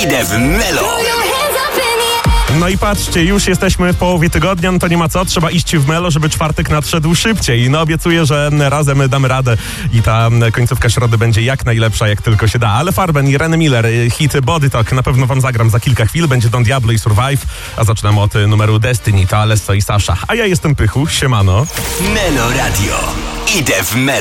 Idę w Melo. No i patrzcie, już jesteśmy w połowie tygodnia, no to nie ma co, trzeba iść w Melo, żeby czwartek nadszedł szybciej. No obiecuję, że razem damy radę i ta końcówka środy będzie jak najlepsza, jak tylko się da. Ale Farben i Ren Miller, hit Body Talk, na pewno wam zagram za kilka chwil, będzie Don Diablo i Survive, a zaczynamy od numeru Destiny, to Alesso i Sasha. A ja jestem Pychu, siemano. Melo Radio. Idę w Melo.